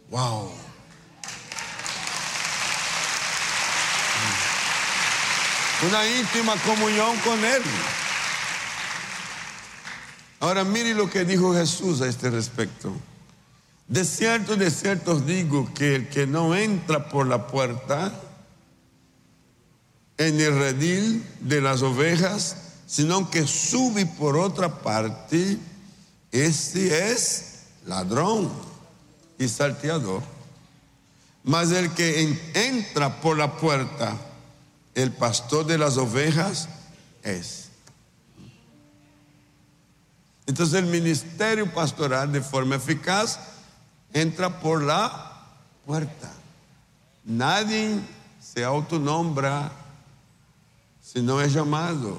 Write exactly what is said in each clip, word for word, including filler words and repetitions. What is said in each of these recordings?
Wow. Una íntima comunión con Él. Ahora mire lo que dijo Jesús a este respecto. De cierto, de cierto os digo que el que no entra por la puerta en el redil de las ovejas, sino que sube por otra parte, ese es ladrón y salteador. Mas el que en, entra por la puerta, el pastor de las ovejas es. Entonces el ministerio pastoral de forma eficaz entra por la puerta. Nadie se autonombra si no es llamado.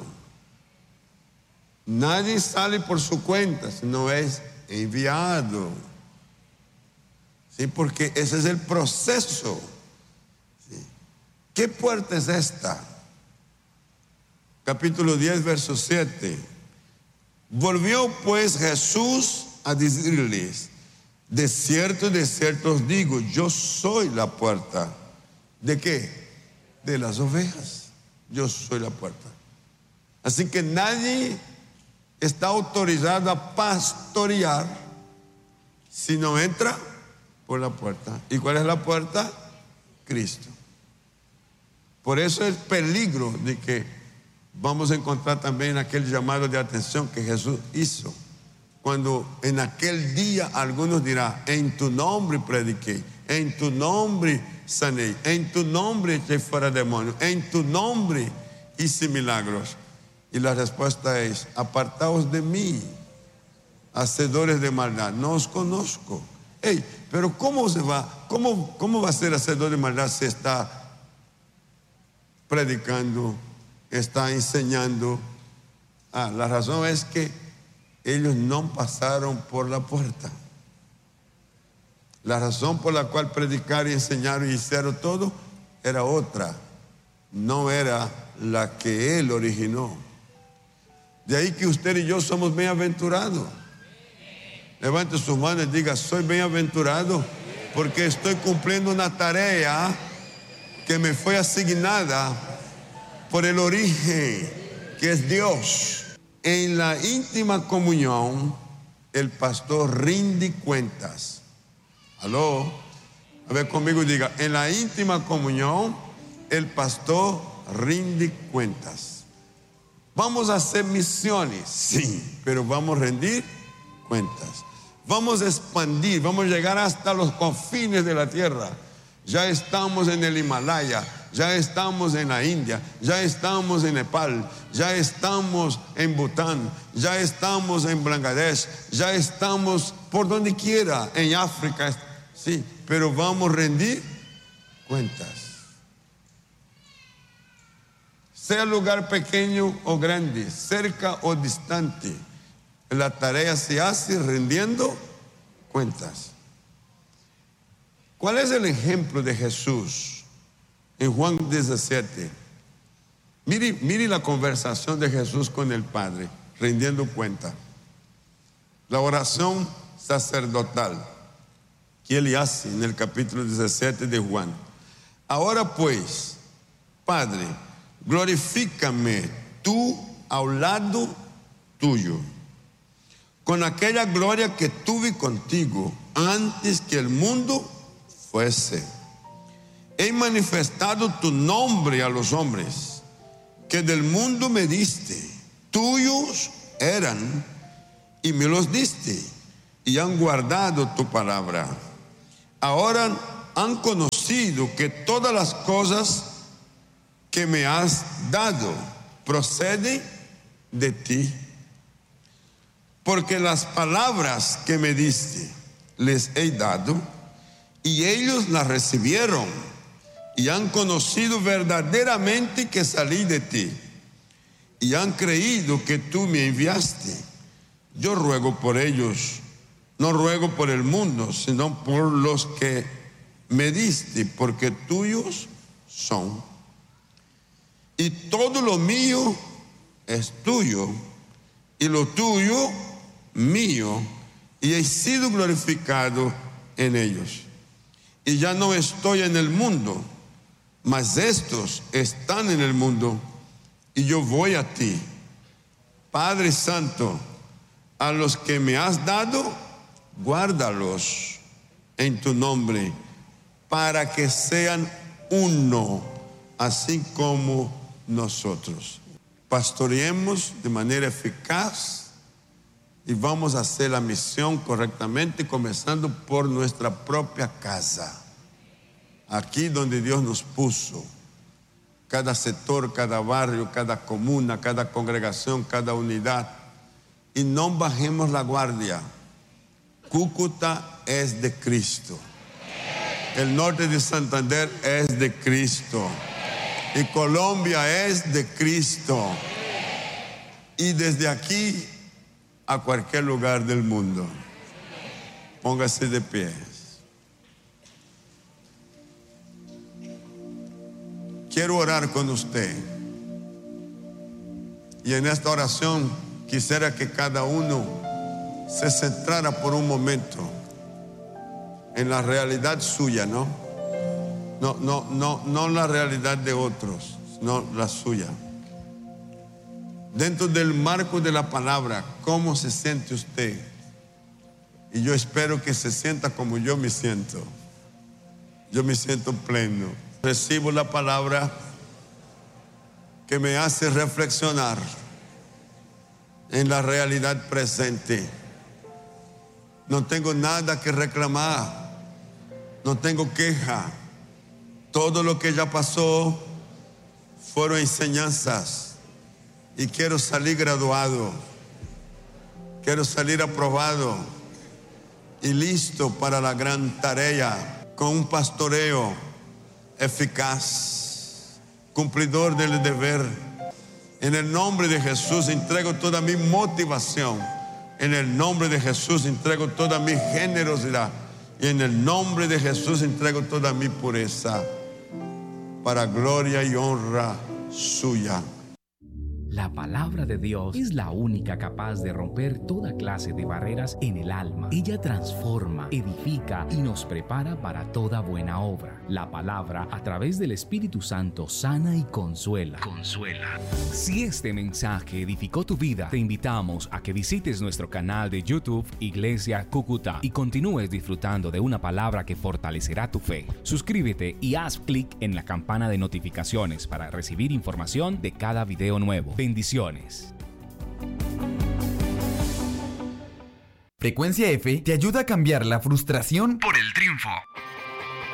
Nadie sale por su cuenta si no es enviado. ¿Sí? Porque ese es el proceso. ¿Sí? ¿Qué puerta es esta? Capítulo diez, verso siete. Volvió pues Jesús a decirles: de cierto, de cierto os digo, yo soy la puerta. ¿De qué? De las ovejas. Yo soy la puerta. Así que nadie está autorizado a pastorear si no entra por la puerta. ¿Y cuál es la puerta? Cristo. Por eso el peligro de que vamos a encontrar también aquel llamado de atención que Jesús hizo. Cuando en aquel día algunos dirán: en tu nombre prediqué, en tu nombre sané, en tu nombre eché fuera demonios, en tu nombre hice milagros. Y la respuesta es: apartaos de mí, hacedores de maldad, no os conozco. Hey, pero ¿cómo se va? ¿Cómo, cómo va a ser hacedor de maldad si está predicando, está enseñando? Ah, la razón es que ellos no pasaron por la puerta. La razón por la cual predicaron y enseñaron y hicieron todo era otra, no era la que Él originó. De ahí que usted y yo somos bienaventurados. Levante sus manos y diga: soy bienaventurado porque estoy cumpliendo una tarea que me fue asignada por el origen, que es Dios. En la íntima comunión, el pastor rinde cuentas. Aló, a ver conmigo y diga: en la íntima comunión, el pastor rinde cuentas. Vamos a hacer misiones, sí, pero vamos a rendir cuentas. Vamos a expandir, vamos a llegar hasta los confines de la tierra. Ya estamos en el Himalaya, ya estamos en la India, ya estamos en Nepal, ya estamos en Bután, ya estamos en Bangladesh, ya estamos por donde quiera, en África, sí, pero vamos a rendir cuentas. Sea lugar pequeño o grande, cerca o distante, la tarea se hace rendiendo cuentas. ¿Cuál es el ejemplo de Jesús en Juan diecisiete? Mire, mire la conversación de Jesús con el Padre, rindiendo cuenta. La oración sacerdotal que Él hace en el capítulo diecisiete de Juan. Ahora pues, Padre, glorifícame tú al lado tuyo, con aquella gloria que tuve contigo antes que el mundo fuese. He manifestado tu nombre a los hombres, que del mundo me diste. Tuyos eran y me los diste, y han guardado tu palabra. Ahora han conocido que todas las cosas que me has dado proceden de ti, porque las palabras que me diste les he dado, y ellos las recibieron, y han conocido verdaderamente que salí de ti, y han creído que tú me enviaste. Yo ruego por ellos, no ruego por el mundo, sino por los que me diste, porque tuyos son. Y todo lo mío es tuyo, y lo tuyo mío, y he sido glorificado en ellos. y ya no estoy en el mundo, mas estos están en el mundo y yo voy a ti. Padre Santo, a los que me has dado, guárdalos en tu nombre, para que sean uno, así como nosotros. Pastoreemos de manera eficaz y vamos a hacer la misión correctamente, comenzando por nuestra propia casa, aquí donde Dios nos puso. Cada sector, cada barrio, cada comuna, cada congregación, cada unidad. Y no bajemos la guardia. Cúcuta es de Cristo. El norte de Santander es de Cristo. Y Colombia es de Cristo. Y desde aquí a cualquier lugar del mundo. Póngase de pie. Quiero orar con usted. Y en esta oración quisiera que cada uno se centrara por un momento en la realidad suya, ¿no? No, no, no, no la realidad de otros, sino la suya. Dentro del marco de la palabra, ¿cómo se siente usted? Y yo espero que se sienta como yo me siento. Yo me siento pleno. Recibo la palabra que me hace reflexionar en la realidad presente. No tengo nada que reclamar, no tengo queja. Todo lo que ya pasó fueron enseñanzas y quiero salir graduado, quiero salir aprobado y listo para la gran tarea, con un pastoreo eficaz, cumplidor del deber. En el nombre de Jesús entrego toda mi motivación. En el nombre de Jesús entrego toda mi generosidad. Y en el nombre de Jesús entrego toda mi pureza, para gloria y honra suya. La palabra de Dios es la única capaz de romper toda clase de barreras en el alma. Ella transforma, edifica y nos prepara para toda buena obra. La palabra, a través del Espíritu Santo, sana y consuela. Consuela. Si este mensaje edificó tu vida, te invitamos a que visites nuestro canal de YouTube Iglesia Cúcuta y continúes disfrutando de una palabra que fortalecerá tu fe. Suscríbete y haz clic en la campana de notificaciones para recibir información de cada video nuevo. Bendiciones. Frecuencia F te ayuda a cambiar la frustración por el triunfo.